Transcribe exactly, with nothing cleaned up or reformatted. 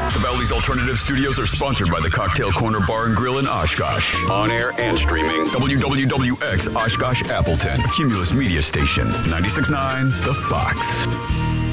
The Valley's Alternative Studios are sponsored by the Cocktail Corner Bar and Grill in Oshkosh. On air and streaming. W W W X Oshkosh Appleton. A Cumulus Media Station. ninety-six point nine The Fox.